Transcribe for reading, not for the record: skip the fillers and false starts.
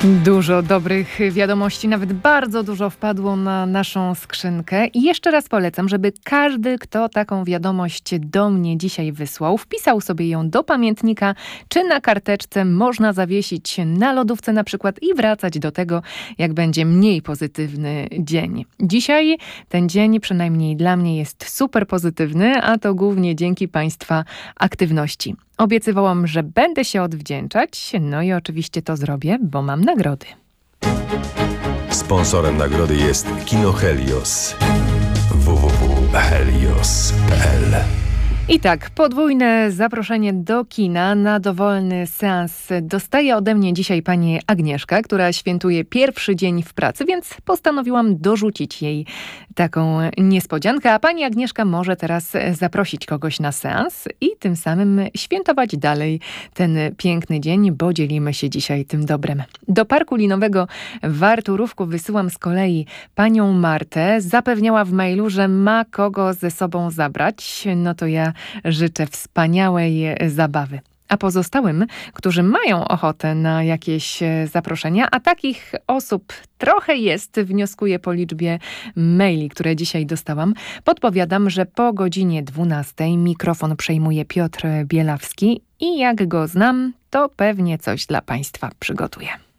Dużo dobrych wiadomości, nawet bardzo dużo wpadło na naszą skrzynkę. I jeszcze raz polecam, żeby każdy, kto taką wiadomość do mnie dzisiaj wysłał, wpisał sobie ją do pamiętnika, czy na karteczce można zawiesić na lodówce na przykład i wracać do tego, jak będzie mniej pozytywny dzień. Dzisiaj ten dzień, przynajmniej dla mnie, jest super pozytywny, a to głównie dzięki Państwa aktywności. Obiecywałam, że będę się odwdzięczać, no i oczywiście to zrobię, bo mam nagrody. Sponsorem nagrody jest Kino Helios. www.helios.pl. I tak, podwójne zaproszenie do kina na dowolny seans dostaje ode mnie dzisiaj pani Agnieszka, która świętuje pierwszy dzień w pracy, więc postanowiłam dorzucić jej taką niespodziankę, a pani Agnieszka może teraz zaprosić kogoś na seans i tym samym świętować dalej ten piękny dzień, bo dzielimy się dzisiaj tym dobrem. Do Parku Linowego w Arturówku wysyłam z kolei panią Martę. Zapewniała w mailu, że ma kogo ze sobą zabrać. No to ja życzę wspaniałej zabawy. A pozostałym, którzy mają ochotę na jakieś zaproszenia, a takich osób trochę jest, wnioskuję po liczbie maili, które dzisiaj dostałam, podpowiadam, że po godzinie 12 mikrofon przejmuje Piotr Bielawski i jak go znam, to pewnie coś dla Państwa przygotuje.